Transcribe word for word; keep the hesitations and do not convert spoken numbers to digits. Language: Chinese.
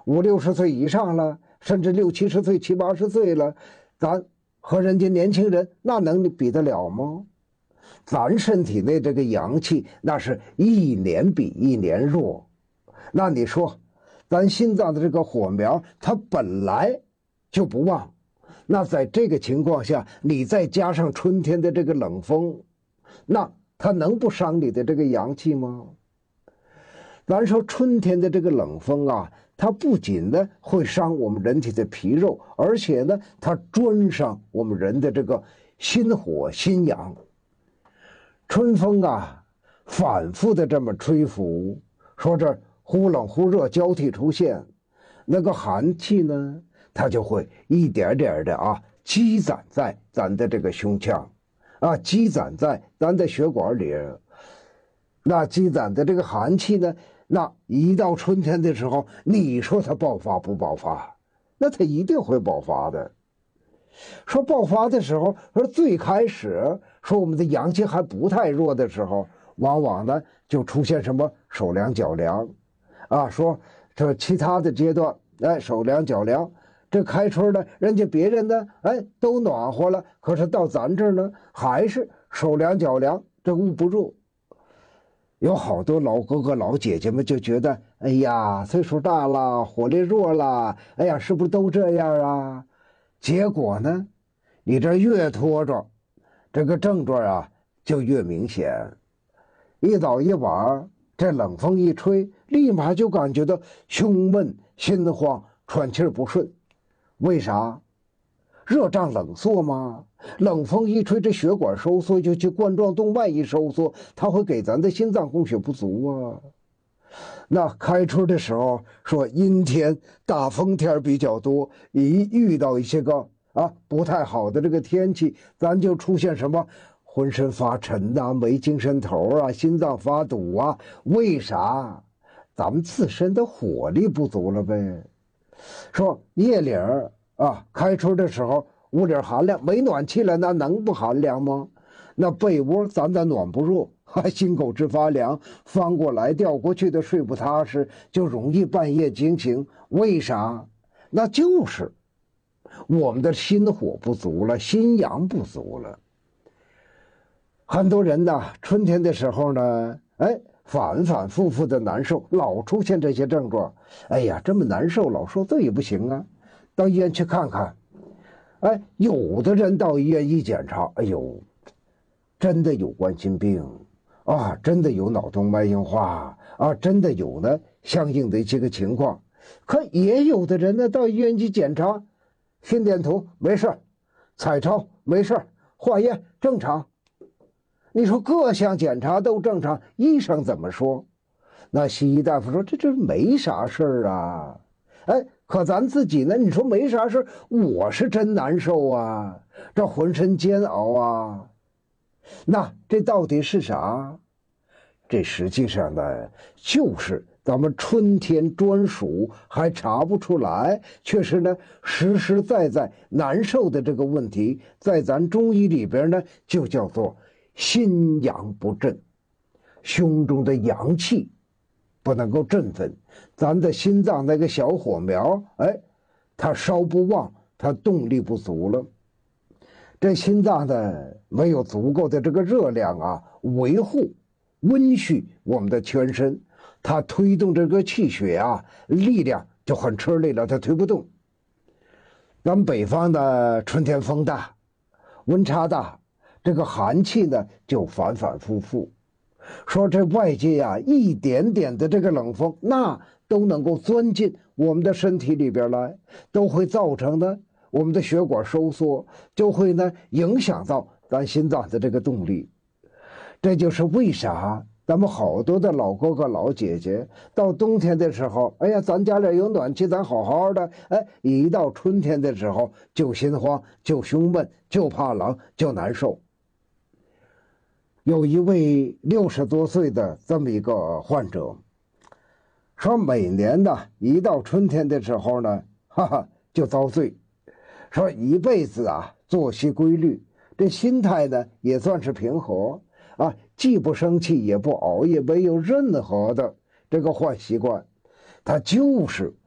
五六十岁以上了，甚至六七十岁、七八十岁了，咱和人家年轻人那能比得了吗？咱身体内这个阳气那是一年比一年弱，那你说咱心脏的这个火苗它本来就不旺，那在这个情况下你再加上春天的这个冷风，那它能不伤你的这个阳气吗？咱说春天的这个冷风啊，它不仅呢会伤我们人体的皮肉，而且呢它专伤我们人的这个心火心阳。春风啊反复的这么吹拂，说这忽冷忽热交替出现，那个寒气呢它就会一点点的啊积攒在咱的这个胸腔啊，积攒在咱的血管里。那积攒的这个寒气呢，那一到春天的时候，你说它爆发不爆发？那它一定会爆发的。说爆发的时候，说最开始说我们的阳气还不太弱的时候，往往呢就出现什么手凉脚凉啊，说这其他的阶段，哎，手凉脚凉，这开春呢，人家别人呢，哎，都暖和了，可是到咱这儿呢，还是手凉脚凉，这捂不住。有好多老哥哥老姐姐们就觉得，哎呀，岁数大了，火力弱了，哎呀，是不是都这样啊？结果呢，你这越拖着，这个症状啊就越明显。一早一晚，这冷风一吹，立马就感觉到胸闷、心慌、喘气不顺。为啥？热胀冷缩吗？冷风一吹，这血管收缩，就去冠状动脉一收缩，它会给咱的心脏供血不足啊。那开春的时候说阴天大风天比较多，一遇到一些个啊不太好的这个天气，咱就出现什么浑身发沉啊，没精神头啊，心脏发堵啊。为啥？咱们自身的火力不足了呗。说夜里儿啊，开春的时候屋里寒凉，没暖气了，那能不寒凉吗？那被窝咱的暖不入，还心口直发凉，翻过来调过去的睡不踏实，就容易半夜惊醒。为啥？那就是我们的心火不足了，心阳不足了。很多人呢，春天的时候呢，哎，反反复复的难受，老出现这些症状。哎呀，这么难受，老受罪也不行啊，到医院去看看。哎，有的人到医院一检查，哎呦，真的有冠心病啊，真的有脑动脉硬化啊，真的有呢相应的一些个情况。可也有的人呢，到医院去检查，心电图没事，彩超没事，化验正常。你说各项检查都正常，医生怎么说？那西医大夫说这这没啥事儿啊。哎，可咱自己呢？你说没啥事，我是真难受啊，这浑身煎熬啊。那这到底是啥？这实际上呢，就是咱们春天专属还查不出来，却是呢实实在在难受的这个问题，在咱中医里边呢，就叫做心阳不振，胸中的阳气不能够振奋，咱的心脏那个小火苗，哎，它烧不旺，它动力不足了。这心脏呢没有足够的这个热量啊，维护温煦我们的全身，它推动这个气血啊，力量就很吃力了，它推不动。咱们北方的春天风大，温差大，这个寒气呢就反反复复。说这外界呀、啊，一点点的这个冷风，那都能够钻进我们的身体里边来，都会造成呢我们的血管收缩，就会呢影响到咱心脏的这个动力。这就是为啥咱们好多的老哥哥老姐姐到冬天的时候，哎呀，咱家里有暖气，咱好好的，哎，一到春天的时候就心慌，就胸闷，就怕冷，就难受。有一位六十多岁的这么一个患者，说每年呢一到春天的时候呢，哈哈就遭罪，说一辈子啊作息规律，这心态呢也算是平和啊，既不生气也不熬夜，没有任何的这个坏习惯，他就是